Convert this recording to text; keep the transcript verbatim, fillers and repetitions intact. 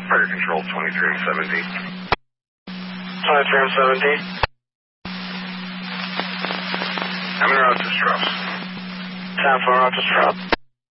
Fire Control twenty-three and seventy. twenty-three and seventy. I'm in route to Strauss. ten four, route to Strauss.